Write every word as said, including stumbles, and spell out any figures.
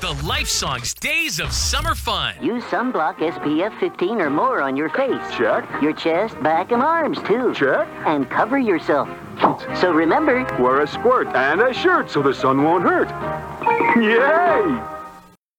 The Life Songs Days of Summer Fun. Use sunblock S P F fifteen or more on your face. Check. Your chest, back, and arms, too. Check. And cover yourself. So remember, Wear a squirt and a shirt so the sun won't hurt. Yay!